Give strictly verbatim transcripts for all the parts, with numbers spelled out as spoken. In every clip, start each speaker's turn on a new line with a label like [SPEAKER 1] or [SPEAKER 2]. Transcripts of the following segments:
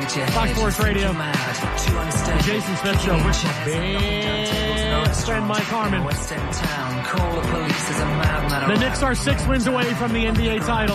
[SPEAKER 1] Fox Sports Radio. The Jason Smith Show with big friend Mike Harmon. The Knicks are six wins away from the N B A title.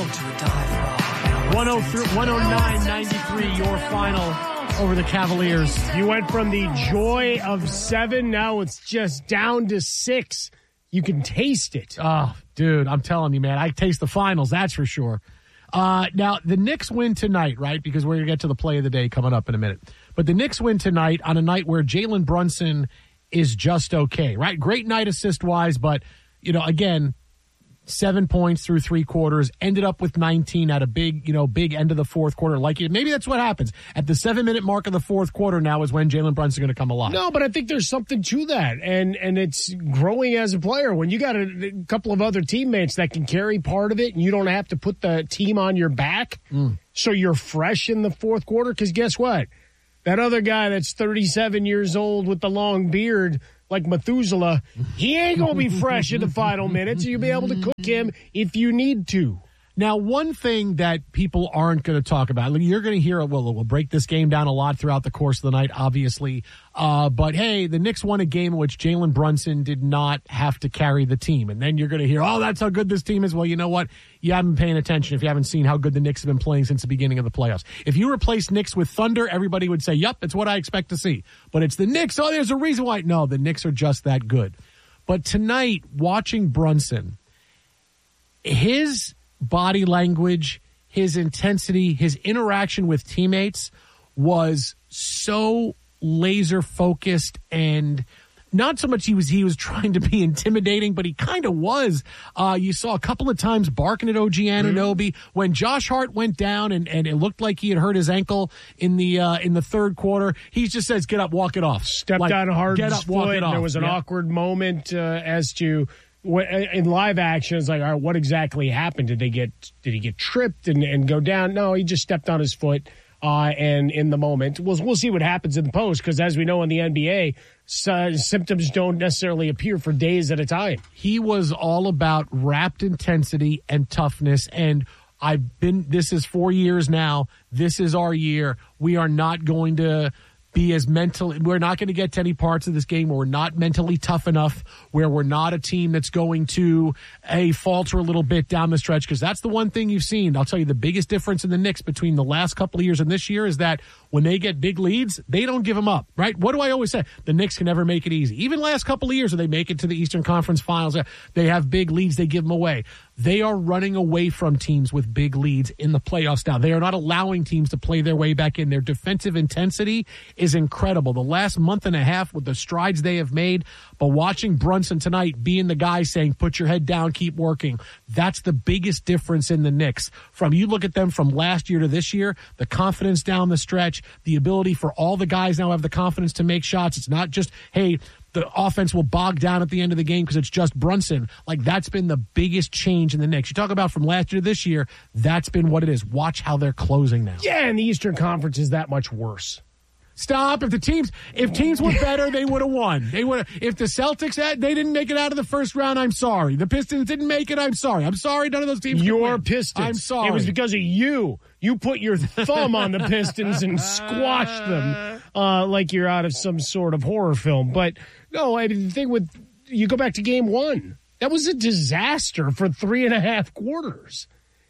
[SPEAKER 1] one oh nine ninety-three, your final over the Cavaliers.
[SPEAKER 2] You went from the joy of seven, now it's just down to six. You can taste it.
[SPEAKER 1] Oh, dude, I'm telling you, man. I taste the finals, that's for sure. Uh, now, the Knicks win tonight, right? Because we're going to get to the play of the day coming up in a minute. But the Knicks win tonight on a night where Jalen Brunson is just okay, right? Great night assist-wise, but, you know, again, seven points through three quarters, ended up with nineteen at a big, you know, big end of the fourth quarter. Like, maybe that's what happens. At the seven-minute mark of the fourth quarter now is when Jalen Brunson's going to come alive.
[SPEAKER 2] No, but I think there's something to that, and and it's growing as a player. When you got a, a couple of other teammates that can carry part of it, and you don't have to put the team on your back, mm. so you're fresh in the fourth quarter, because guess what? That other guy that's thirty-seven years old with the long beard, like Methuselah, he ain't going to be fresh in the final minutes. So you'll be able to cook him if you need to.
[SPEAKER 1] Now, one thing that people aren't going to talk about, you're going to hear, well, we'll break this game down a lot throughout the course of the night, obviously. Uh, but, hey, the Knicks won a game in which Jalen Brunson did not have to carry the team. And then you're going to hear, oh, that's how good this team is. Well, you know what? You haven't been paying attention if you haven't seen how good the Knicks have been playing since the beginning of the playoffs. If you replace Knicks with Thunder, everybody would say, yep, it's what I expect to see. But it's the Knicks. Oh, there's a reason why. No, the Knicks are just that good. But tonight, watching Brunson, his body language, his intensity, his interaction with teammates was so laser focused, and not so much he was he was trying to be intimidating, but he kind of was. Uh, you saw a couple of times barking at O G Anunoby mm-hmm. when Josh Hart went down, and, and it looked like he had hurt his ankle in the uh, in the third quarter. He just says, "Get up, walk it off."
[SPEAKER 2] Stepped
[SPEAKER 1] like,
[SPEAKER 2] on Harden's
[SPEAKER 1] get up,
[SPEAKER 2] foot.
[SPEAKER 1] Walk it off.
[SPEAKER 2] There was an
[SPEAKER 1] yeah.
[SPEAKER 2] awkward moment uh, as to. In live action, it's like, all right, what exactly happened? Did they get? Did he get tripped and, and go down? No, he just stepped on his foot. Uh, and in the moment, we'll we'll see what happens in the post, because as we know in the N B A, uh, symptoms don't necessarily appear for days at a time.
[SPEAKER 1] He was all about rapt intensity and toughness, and I've been. This is four years now. This is our year. We are not going to be as mentally, we're not going to get to any parts of this game where we're not mentally tough enough, where we're not a team that's going to a falter a little bit down the stretch, because that's the one thing you've seen. I'll tell you, the biggest difference in the Knicks between the last couple of years and this year is that when they get big leads, they don't give them up, right? What do I always say? The Knicks can never make it easy. Even last couple of years when they make it to the Eastern Conference Finals, they have big leads, they give them away. They are running away from teams with big leads in the playoffs now. They are not allowing teams to play their way back in. Their defensive intensity is incredible. The last month and a half with the strides they have made, but watching Brunson tonight being the guy saying, put your head down, keep working, that's the biggest difference in the Knicks. From you look at them from last year to this year, the confidence down the stretch, the ability for all the guys now have the confidence to make shots. It's not just, hey, the offense will bog down at the end of the game because it's just Brunson. Like, that's been the biggest change in the Knicks. You talk about from last year to this year, that's been what it is. Watch how they're closing now.
[SPEAKER 2] Yeah, and the Eastern Conference is that much worse.
[SPEAKER 1] Stop. If the teams, if teams were better, they would have won. They would. If the Celtics had, they didn't make it out of the first round, I'm sorry. The Pistons didn't make it, I'm sorry. I'm sorry. None of those teams.
[SPEAKER 2] Your Pistons.
[SPEAKER 1] I'm sorry.
[SPEAKER 2] It was because of you. You put your thumb on the Pistons and squashed them uh, like you're out of some sort of horror film. But no, I mean, the thing with you go back to game one, that was a disaster for three and a half quarters.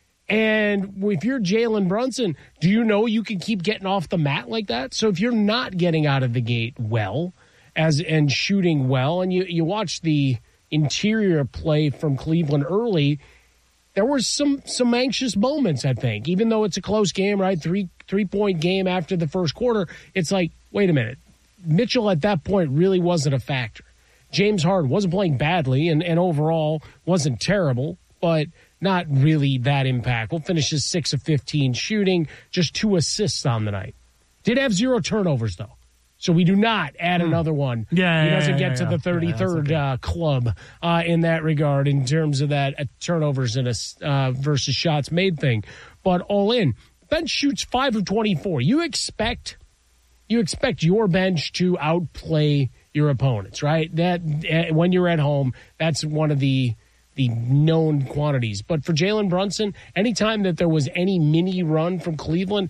[SPEAKER 2] And if you're Jalen Brunson, do you know you can keep getting off the mat like that? So if you're not getting out of the gate well as and shooting well, and you, you watch the interior play from Cleveland early, there were some some anxious moments, I think. Even though it's a close game, right? Three, three-point game after the first quarter, it's like, wait a minute. Mitchell at that point really wasn't a factor. James Harden wasn't playing badly and, and overall wasn't terrible, but not really that impactful. Finishes six of fifteen shooting, just two assists on the night. Did have zero turnovers, though. So we do not add mm. another one.
[SPEAKER 1] Yeah,
[SPEAKER 2] He doesn't
[SPEAKER 1] yeah,
[SPEAKER 2] get
[SPEAKER 1] yeah,
[SPEAKER 2] to
[SPEAKER 1] yeah.
[SPEAKER 2] the thirty-third
[SPEAKER 1] yeah, okay.
[SPEAKER 2] uh, club uh, in that regard in terms of that uh, turnovers and a, uh, versus shots made thing. But all in, bench shoots five of twenty-four. You expect you expect your bench to outplay your opponents, right? That uh, when you're at home, that's one of the the known quantities. But for Jalen Brunson, anytime that there was any mini run from Cleveland,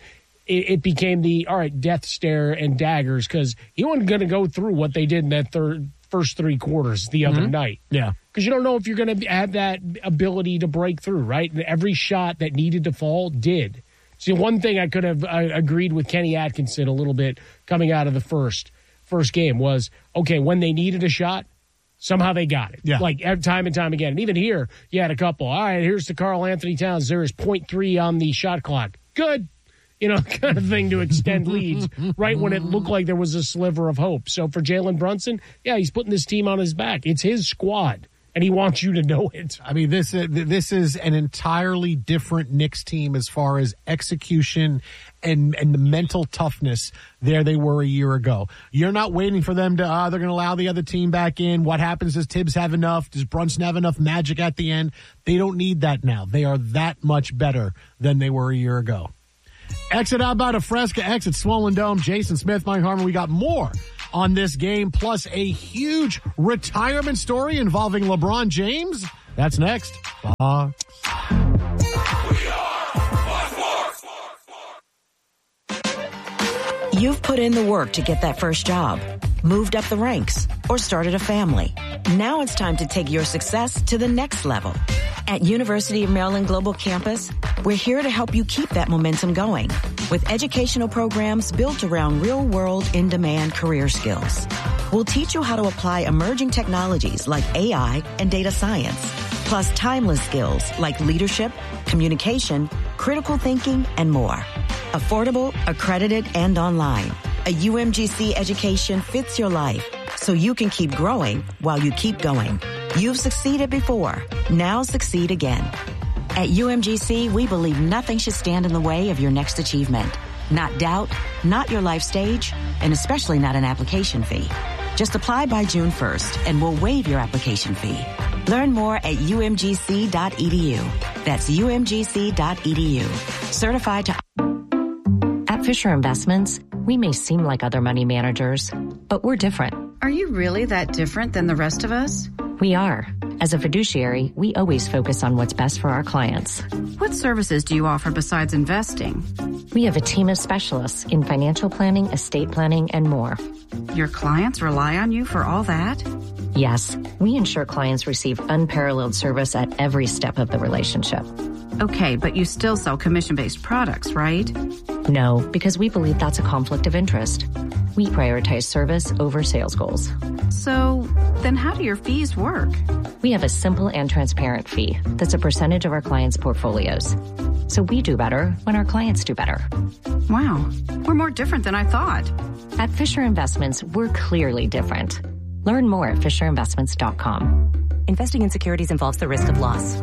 [SPEAKER 2] it, it became the, all right, death stare and daggers, because he wasn't going to go through what they did in that third first three quarters the other
[SPEAKER 1] mm-hmm.
[SPEAKER 2] night.
[SPEAKER 1] Yeah.
[SPEAKER 2] Because you don't know if you're going to have that ability to break through, right? And every shot that needed to fall did. See, one thing I could have uh, agreed with Kenny Atkinson a little bit coming out of the first first game was, okay, when they needed a shot, somehow they got it.
[SPEAKER 1] Yeah.
[SPEAKER 2] Like time and time again. And even here, you had a couple. All right, here's the Karl Anthony Towns. There is point three on the shot clock. Good. You know, kind of thing to extend leads right when it looked like there was a sliver of hope. So for Jalen Brunson, yeah, he's putting this team on his back. It's his squad, and he wants you to know it.
[SPEAKER 1] I mean, this uh, this is an entirely different Knicks team as far as execution and and the mental toughness there they were a year ago. You're not waiting for them to, uh, they're going to allow the other team back in. What happens? Does Tibbs have enough? Does Brunson have enough magic at the end? They don't need that now. They are that much better than they were a year ago. Exit out by Fresca, exit Swollen Dome. Jason Smith, Mike Harmon. We got more on this game, plus a huge retirement story involving LeBron James. That's next. Uh,
[SPEAKER 3] You've put in the work to get that first job, moved up the ranks, or started a family. Now it's time to take your success to the next level. At University of Maryland Global Campus, we're here to help you keep that momentum going with educational programs built around real-world, in-demand career skills. We'll teach you how to apply emerging technologies like A I and data science, plus timeless skills like leadership, communication, critical thinking, and more. Affordable, accredited, and online. A U M G C education fits your life so you can keep growing while you keep going. You've succeeded before. Now succeed again. At U M G C, we believe nothing should stand in the way of your next achievement. Not doubt, not your life stage, and especially not an application fee. Just apply by June first and we'll waive your application fee. Learn more at U M G C dot E D U. That's U M G C dot E D U. Certified to...
[SPEAKER 4] At Fisher Investments, we may seem like other money managers, but we're different.
[SPEAKER 5] Are you really that different than the rest of us?
[SPEAKER 4] We are. As a fiduciary, we always focus on what's best for our clients.
[SPEAKER 5] What services do you offer besides investing?
[SPEAKER 4] We have a team of specialists in financial planning, estate planning, and more.
[SPEAKER 5] Your clients rely on you for all that?
[SPEAKER 4] Yes, we ensure clients receive unparalleled service at every step of the relationship.
[SPEAKER 5] Okay, but you still sell commission-based products, right?
[SPEAKER 4] No, because we believe that's a conflict of interest. We prioritize service over sales goals.
[SPEAKER 5] So, then how do your fees work?
[SPEAKER 4] We have a simple and transparent fee that's a percentage of our clients' portfolios. So we do better when our clients do better.
[SPEAKER 5] Wow, we're more different than I thought.
[SPEAKER 4] At Fisher Investments, we're clearly different. Learn more at fisher investments dot com.
[SPEAKER 6] Investing in securities involves the risk of loss.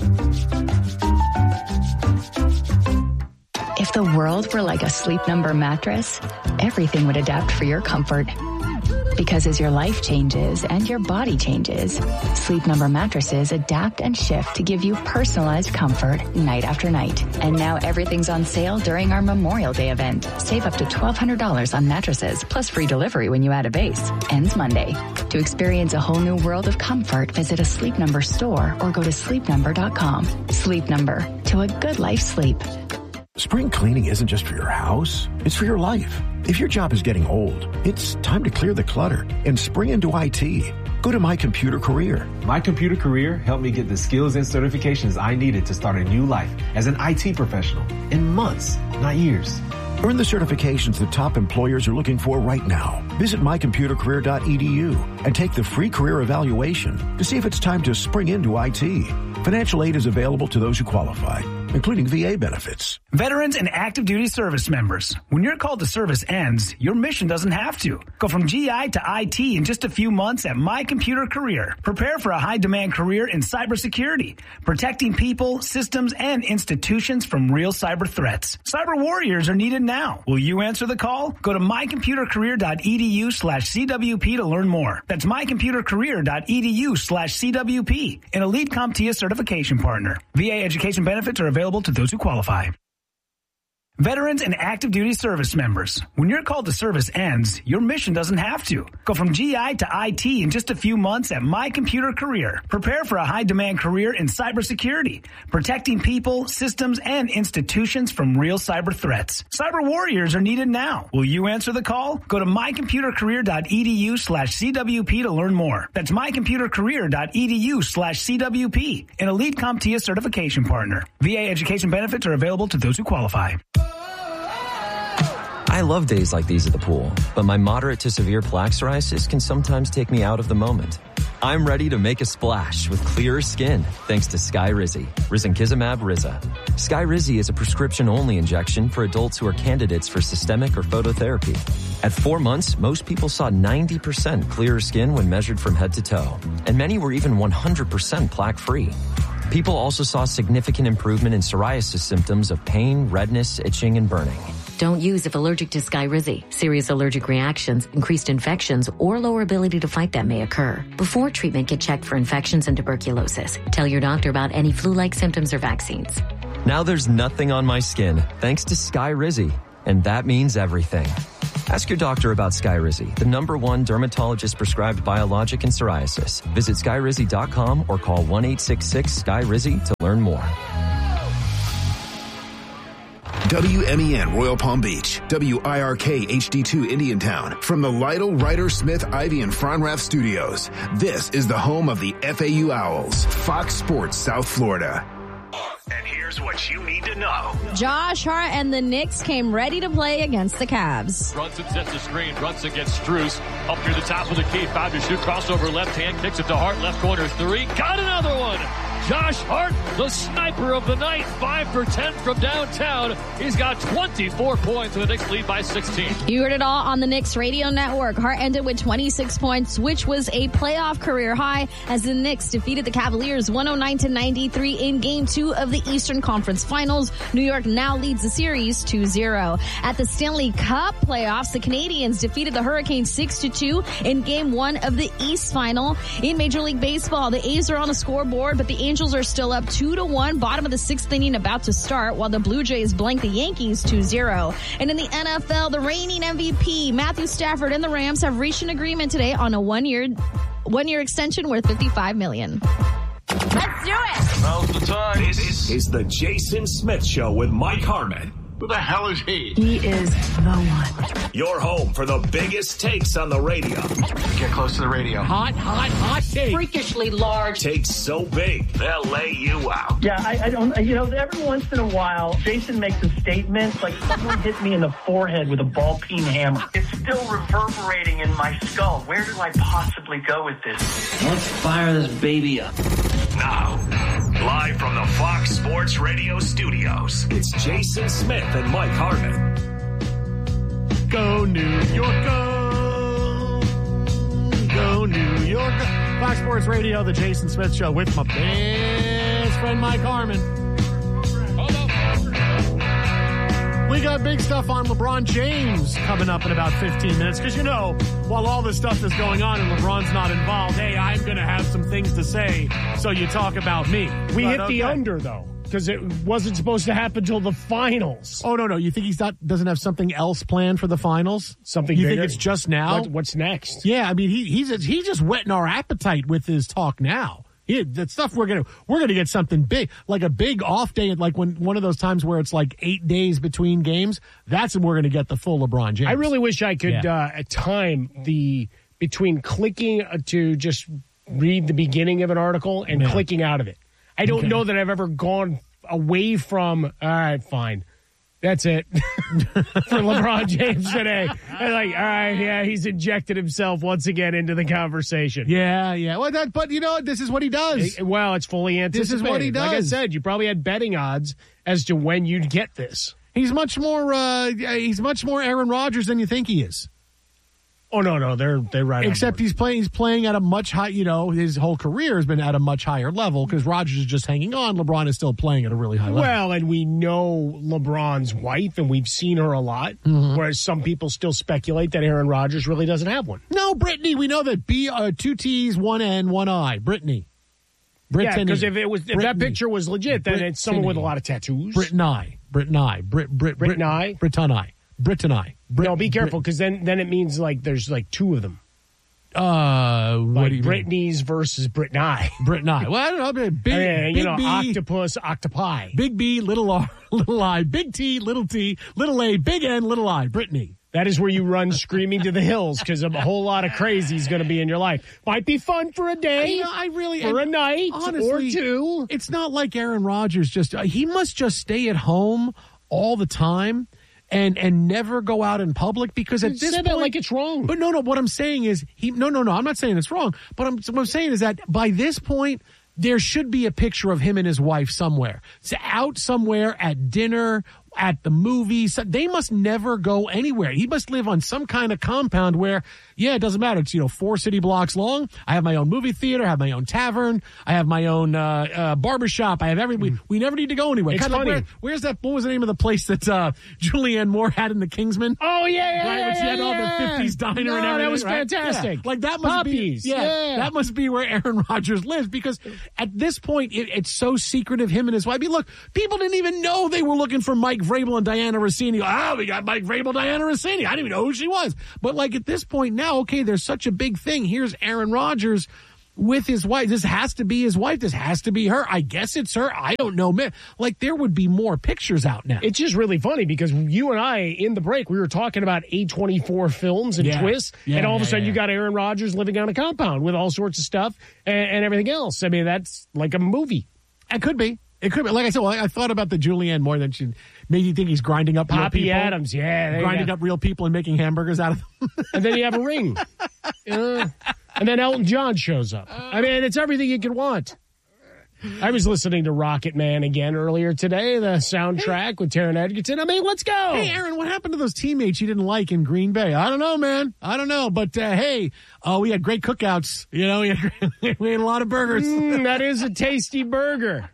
[SPEAKER 7] If the world were like a Sleep Number mattress, everything would adapt for your comfort. Because as your life changes and your body changes, Sleep Number mattresses adapt and shift to give you personalized comfort night after night. And now everything's on sale during our Memorial Day event. Save up to twelve hundred dollars on mattresses, plus free delivery when you add a base. Ends Monday. To experience a whole new world of comfort, visit a Sleep Number store or go to sleep number dot com. Sleep Number. To a good life sleep.
[SPEAKER 8] Spring cleaning isn't just for your house, it's for your life. If your job is getting old, it's time to clear the clutter and spring into I T. Go to My Computer Career.
[SPEAKER 9] My Computer Career helped me get the skills and certifications I needed to start a new life as an I T professional in months, not years.
[SPEAKER 8] Earn the certifications that top employers are looking for right now. Visit my computer career dot e d u and take the free career evaluation to see if it's time to spring into I T. Financial aid is available to those who qualify, including V A benefits.
[SPEAKER 10] Veterans and active duty service members, when your call to service ends, your mission doesn't have to. Go from G I to I T in just a few months at My Computer Career. Prepare for a high-demand career in cybersecurity, protecting people, systems, and institutions from real cyber threats. Cyber warriors are needed now. Will you answer the call? Go to my computer career dot e d u slash c w p to learn more. That's my computer career dot e d u slash c w p, an Elite CompTIA certification partner. V A education benefits are available to those who qualify. Veterans and active duty service members, when your call to service ends, your mission doesn't have to. Go from G I to I T in just a few months at My Computer Career. Prepare for a high-demand career in cybersecurity, protecting people, systems, and institutions from real cyber threats. Cyber warriors are needed now. Will you answer the call? Go to mycomputercareer.edu slash CWP to learn more. That's mycomputercareer.edu slash CWP, an Elite CompTIA certification partner. V A education benefits are available to those who qualify.
[SPEAKER 11] I love days like these at the pool, but my moderate to severe plaque psoriasis can sometimes take me out of the moment. I'm ready to make a splash with clearer skin thanks to Skyrizi, risankizumab Riza. Skyrizi is a prescription-only injection for adults who are candidates for systemic or phototherapy. At four months, most people saw ninety percent clearer skin when measured from head to toe, and many were even one hundred percent plaque-free. People also saw significant improvement in psoriasis symptoms of pain, redness, itching, and burning.
[SPEAKER 4] Don't use if allergic to Skyrizi. Serious allergic reactions, increased infections, or lower ability to fight them may occur. Before treatment, get checked for infections and tuberculosis. Tell your doctor about any flu-like symptoms or vaccines.
[SPEAKER 11] Now there's nothing on my skin thanks to Skyrizi, and that means everything. Ask your doctor about Skyrizi, the number one dermatologist-prescribed biologic in psoriasis. Visit skyrizi dot com or call one eight six six Sky Rizi to learn more.
[SPEAKER 12] W M E N Royal Palm Beach, W I R K H D two Indiantown. From the Lytle, Ryder, Smith, Ivy, and Fronrath studios, this is the home of the F A U Owls, Fox Sports South Florida.
[SPEAKER 13] And here's what you need to know.
[SPEAKER 14] Josh Hart and the Knicks came ready to play against the Cavs.
[SPEAKER 15] Brunson sets the screen. Brunson gets Strus up near the top of the key. Five to shoot. Crossover left hand. Kicks it to Hart. Left corner three. Got another one. Josh Hart, the sniper of the night. Five for ten from downtown. He's got twenty-four points. The Knicks lead by sixteen.
[SPEAKER 14] You heard it all on the Knicks radio network. Hart ended with twenty-six points, which was a playoff career high as the Knicks defeated the Cavaliers one oh nine to ninety-three in game two of the Eastern Conference Finals. New York now leads the series two zero. At the Stanley Cup playoffs, the Canadiens defeated the Hurricanes six to two in game one of the East Final. In Major League Baseball, the A's are on the scoreboard, but the Angels are still up two to one, bottom of the sixth inning about to start, while the Blue Jays blank the Yankees two zero. And in the N F L, the reigning M V P, Matthew Stafford, and the Rams have reached an agreement today on a one-year one-year extension worth fifty-five million dollars.
[SPEAKER 13] Let's do it! Now's the time. This is the Jason Smith Show with Mike Harmon. Who the hell is he?
[SPEAKER 7] He is the one.
[SPEAKER 13] Your home for the biggest takes on the radio. Get close to the radio.
[SPEAKER 1] Hot, hot, hot take.
[SPEAKER 16] Freakishly large.
[SPEAKER 13] Takes so big, they'll lay you out.
[SPEAKER 17] Yeah, I, I don't, you know, every once in a while, Jason makes a statement like someone hit me in the forehead with a ball peen hammer. It's still reverberating in my skull. Where do I possibly go with this?
[SPEAKER 18] Let's fire this baby up.
[SPEAKER 13] Now, live from the Fox Sports Radio studios, it's Jason Smith and Mike Harmon.
[SPEAKER 1] Go New York, go. Go New York. Fox Sports Radio, the Jason Smith Show with my best friend Mike Harmon. We got big stuff on LeBron James coming up in about fifteen minutes. Because, you know, while all this stuff is going on and LeBron's not involved, hey, I'm going to have some things to say, so you talk about me.
[SPEAKER 2] We
[SPEAKER 1] but,
[SPEAKER 2] hit
[SPEAKER 1] okay.
[SPEAKER 2] the under, though, because it wasn't supposed to happen till the finals.
[SPEAKER 1] Oh, no, no. You think he's not doesn't have something else planned for the finals?
[SPEAKER 2] Something
[SPEAKER 1] You
[SPEAKER 2] bigger?
[SPEAKER 1] think it's just now?
[SPEAKER 2] What, what's next?
[SPEAKER 1] Yeah, I mean, he, he's he's just whetting our appetite with his talk now. Yeah, that stuff we're gonna we're gonna get something big, like a big off day, like when one of those times where it's like eight days between games. That's when we're gonna get the full LeBron James.
[SPEAKER 2] I really wish I could
[SPEAKER 1] Yeah.
[SPEAKER 2] uh, time the between clicking to just read the beginning of an article and
[SPEAKER 1] Yeah.
[SPEAKER 2] clicking out of it. I don't
[SPEAKER 1] Okay.
[SPEAKER 2] know that I've ever gone away from. All right, fine. That's it for LeBron James today. And like, all right, yeah, he's injected himself once again into the conversation.
[SPEAKER 1] Yeah, yeah. Well, that, but you know, this is what he does.
[SPEAKER 2] Well, it's fully anticipated.
[SPEAKER 1] This is what he does.
[SPEAKER 2] Like I said, you probably had betting odds as to when you'd get this.
[SPEAKER 1] He's much more. Uh, he's much more Aaron Rodgers than you think he is.
[SPEAKER 2] Oh no, no, they're they're right.
[SPEAKER 1] Except he's playing. He's playing at a much high. You know, his whole career has been at a much higher level because Rodgers is just hanging on. LeBron is still playing at a really high level.
[SPEAKER 2] Well, and we know LeBron's wife, and we've seen her a lot.
[SPEAKER 1] Mm-hmm.
[SPEAKER 2] Whereas some people still speculate that Aaron Rodgers really doesn't have one.
[SPEAKER 1] No, Brittany. We know that B uh, two T's, one N, one I. Brittany.
[SPEAKER 2] Yeah, because if it was if that picture was legit, then
[SPEAKER 1] Brittany.
[SPEAKER 2] it's someone with a lot of tattoos.
[SPEAKER 1] Brittany. Brittany. Brit, Brit, Brit,
[SPEAKER 2] Brittany?
[SPEAKER 1] Brittany. Brittany. Brit,
[SPEAKER 2] no, be careful,
[SPEAKER 1] Brit-
[SPEAKER 2] because then, then it means like there's like two of them.
[SPEAKER 1] Uh, what
[SPEAKER 2] like
[SPEAKER 1] do you
[SPEAKER 2] Britney's
[SPEAKER 1] mean?
[SPEAKER 2] versus Brittany.
[SPEAKER 1] Brittany. Well, I don't know. Big,
[SPEAKER 2] I mean,
[SPEAKER 1] big
[SPEAKER 2] you know,
[SPEAKER 1] B,
[SPEAKER 2] octopus, octopi.
[SPEAKER 1] Big B, little R, little I, big T, little T, little A, big N, little I, Brittany.
[SPEAKER 2] That is where you run screaming to the hills because a whole lot of crazy is going to be in your life. Might be fun for a day.
[SPEAKER 1] You know, I really,
[SPEAKER 2] for
[SPEAKER 1] I,
[SPEAKER 2] a night
[SPEAKER 1] honestly,
[SPEAKER 2] or two.
[SPEAKER 1] It's not like Aaron Rodgers just, uh, he must just stay at home all the time. And and never go out in public because at
[SPEAKER 2] you
[SPEAKER 1] this
[SPEAKER 2] said
[SPEAKER 1] point,
[SPEAKER 2] that like it's wrong.
[SPEAKER 1] But no, no. What I'm saying is he. No, no, no. I'm not saying it's wrong. But I'm, what I'm saying is that by this point, there should be a picture of him and his wife somewhere. It's out somewhere at dinner, at the movies. They must never go anywhere. He must live on some kind of compound where, yeah, it doesn't matter. It's, you know, four city blocks long. I have my own movie theater. I have my own tavern. I have my own uh, uh, barbershop. I have every. We, we never need to go anywhere.
[SPEAKER 2] It's
[SPEAKER 1] Kinda
[SPEAKER 2] funny.
[SPEAKER 1] Like where, where's that? What was the name of the place that uh, Julianne Moore had in the Kingsman?
[SPEAKER 2] Oh yeah, yeah,
[SPEAKER 1] right,
[SPEAKER 2] yeah,
[SPEAKER 1] when she had
[SPEAKER 2] yeah,
[SPEAKER 1] all the
[SPEAKER 2] yeah.
[SPEAKER 1] fifties diner
[SPEAKER 2] No,
[SPEAKER 1] and everything.
[SPEAKER 2] that was
[SPEAKER 1] right?
[SPEAKER 2] fantastic.
[SPEAKER 1] Yeah. Like that must
[SPEAKER 2] Puppies,
[SPEAKER 1] be. Yeah,
[SPEAKER 2] yeah.
[SPEAKER 1] that must be where Aaron Rodgers lives because at this point it, it's so secretive. Him and his wife. I mean, look, people didn't even know they were looking for Mike Vrabel and Diana Rossini. Ah, oh, we got Mike Vrabel, Diana Rossini. I didn't even know who she was. But like at this point now, okay, there's such a big thing. Here's Aaron Rodgers with his wife. This has to be his wife. This has to be her. I guess it's her. I don't know, man. Like there would be more pictures out now.
[SPEAKER 2] It's just really funny because you and I, in the break, we were talking about A twenty-four films and
[SPEAKER 1] Yeah.
[SPEAKER 2] twists,
[SPEAKER 1] Yeah,
[SPEAKER 2] and all of a
[SPEAKER 1] yeah,
[SPEAKER 2] sudden
[SPEAKER 1] yeah.
[SPEAKER 2] you got Aaron Rodgers living on a compound with all sorts of stuff and, and everything else. I mean, that's like a movie.
[SPEAKER 1] It could be. It could be. Like I said, well, I thought about the Julianne more than she made you think he's grinding up real
[SPEAKER 2] Poppy
[SPEAKER 1] people.
[SPEAKER 2] Adams, yeah. there you
[SPEAKER 1] grinding
[SPEAKER 2] go.
[SPEAKER 1] up real people and making hamburgers out of them.
[SPEAKER 2] And then you have a ring. Uh, and then Elton John shows up. I mean, it's everything you could want. I was listening to Rocket Man again earlier today, the soundtrack with Taron Egerton. I mean, let's go.
[SPEAKER 1] Hey, Aaron, what happened to those teammates you didn't like in Green Bay? I don't know, man. I don't know. But, uh, hey, oh, we had great cookouts. You know, we, had, we ate a lot of burgers.
[SPEAKER 2] Mm, that is a tasty burger.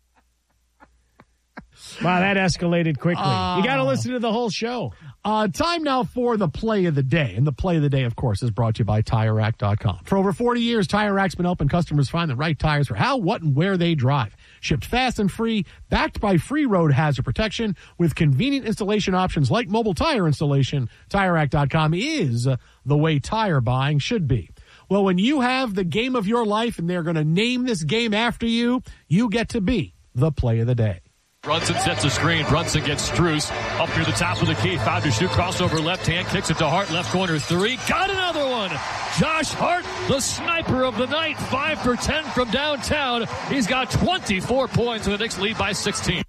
[SPEAKER 2] Wow, that escalated quickly.
[SPEAKER 1] Uh,
[SPEAKER 2] you got to listen to the whole show.
[SPEAKER 1] Uh, time now for the play of the day. And the play of the day, of course, is brought to you by Tire Rack dot com. For over forty years, Tire Rack's been helping customers find the right tires for how, what, and where they drive. Shipped fast and free, backed by free road hazard protection, with convenient installation options like mobile tire installation. Tire Rack dot com is the way tire buying should be. Well, when you have the game of your life and they're going to name this game after you, you get to be the play of the day.
[SPEAKER 15] Brunson sets a screen. Brunson gets Strus up near the top of the key. Five to shoot. Crossover left hand. Kicks it to Hart. Left corner three. Got another one. Josh Hart, the sniper of the night. Five for ten from downtown. He's got twenty-four points. And the Knicks lead by sixteen.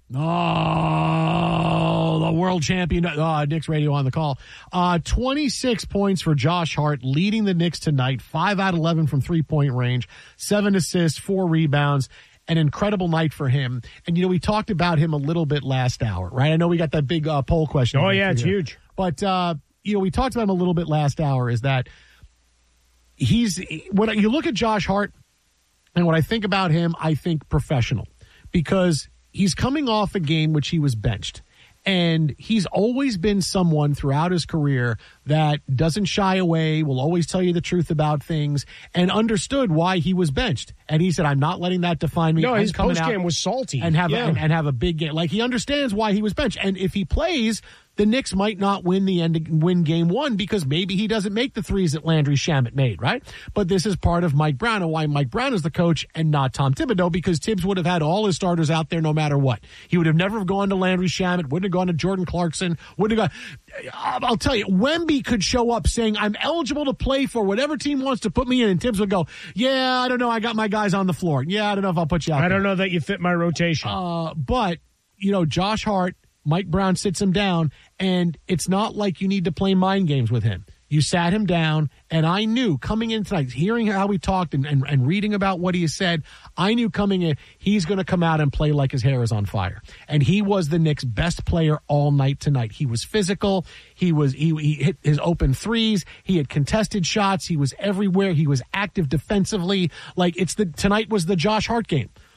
[SPEAKER 1] Oh, the world champion. Uh, Knicks radio on the call. Uh, twenty-six points for Josh Hart, leading the Knicks tonight. Five out of eleven from three-point range. Seven assists, four rebounds. An incredible night for him. And, you know, we talked about him a little bit last hour, right? I know we got that big uh, poll question.
[SPEAKER 2] Oh, yeah, it's huge.
[SPEAKER 1] But, uh, you know, we talked about him a little bit last hour is that he's, when you look at Josh Hart and when I think about him, I think professional because he's coming off a game which he was benched. And he's always been someone throughout his career that doesn't shy away, will always tell you the truth about things, and understood why he was benched. And he said, I'm not letting that define me.
[SPEAKER 2] No,
[SPEAKER 1] I'm
[SPEAKER 2] his
[SPEAKER 1] coming
[SPEAKER 2] post game
[SPEAKER 1] out
[SPEAKER 2] was salty.
[SPEAKER 1] and have,
[SPEAKER 2] yeah.
[SPEAKER 1] a, and, and have a big game. Like, he understands why he was benched. And if he plays, the Knicks might not win the end, win game one because maybe he doesn't make the threes that Landry Shamet made, right? But this is part of Mike Brown and why Mike Brown is the coach and not Tom Thibodeau, because Tibbs would have had all his starters out there no matter what. He would have never gone to Landry Shamet, wouldn't have gone to Jordan Clarkson, wouldn't have gone. I'll tell you, Wemby could show up saying, I'm eligible to play for whatever team wants to put me in, and Tibbs would go, yeah, I don't know, I got my guys on the floor. Yeah, I don't know if I'll put you out
[SPEAKER 2] I
[SPEAKER 1] there.
[SPEAKER 2] don't know that you fit my rotation.
[SPEAKER 1] Uh, but, you know, Josh Hart, Mike Brown sits him down, and it's not like you need to play mind games with him. You sat him down, and I knew coming in tonight, hearing how he talked and, and, and reading about what he said, I knew coming in, he's going to come out and play like his hair is on fire. And he was the Knicks' best player all night tonight. He was physical. He was he, he hit his open threes. He had contested shots. He was everywhere. He was active defensively. Like it's the tonight was the Josh Hart game.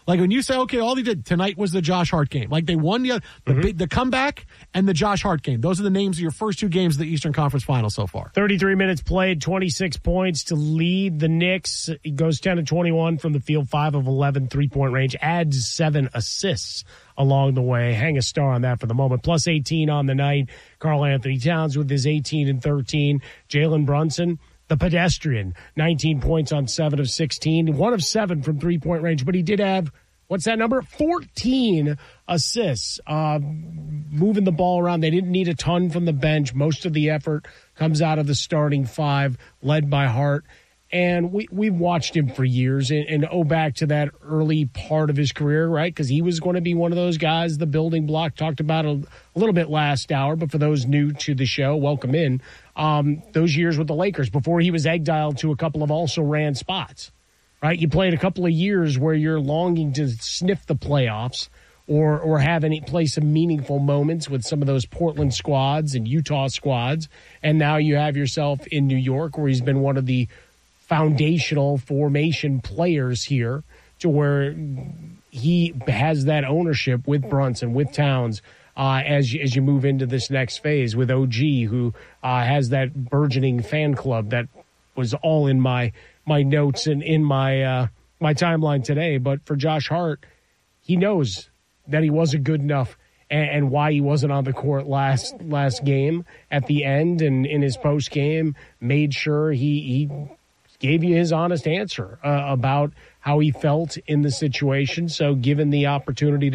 [SPEAKER 1] Like when you say, okay, all they did tonight was the Josh Hart game. Like they won the the,
[SPEAKER 2] Mm-hmm.
[SPEAKER 1] big, the comeback and the Josh Hart game. Those are the names of your first two games of the Eastern Conference Finals so far.
[SPEAKER 2] thirty-three minutes played, twenty-six points to lead the Knicks. He goes ten of twenty-one from the field, five of eleven three-point range, adds seven assists along the way. Hang a star on that for the moment. Plus eighteen on the night. Karl Anthony Towns with his eighteen and thirteen. Jalen Brunson, the pedestrian, nineteen points on seven of sixteen, one of seven from three-point range, but he did have, what's that number? fourteen assists, uh, moving the ball around. They didn't need a ton from the bench. Most of the effort comes out of the starting five, led by Hart. And we, we've watched him for years and, and oh, back to that early part of his career, right? Because he was going to be one of those guys, the building block, talked about a, a little bit last hour. But for those new to the show, welcome in. Um, those years with the Lakers before he was exiled to a couple of also-ran spots, right? You played a couple of years where you're longing to sniff the playoffs or or have any play some meaningful moments with some of those Portland squads and Utah squads. And now you have yourself in New York where he's been one of the foundational formation players here to where he has that ownership with Brunson, with Towns, uh, as, you, as you move into this next phase with O G, who uh, has that burgeoning fan club that was all in my my notes and in my uh, my timeline today. But for Josh Hart, he knows that he wasn't good enough and, and why he wasn't on the court last last game at the end and in his post game, made sure he, he gave you his honest answer uh, about how he felt in the situation. So given the opportunity to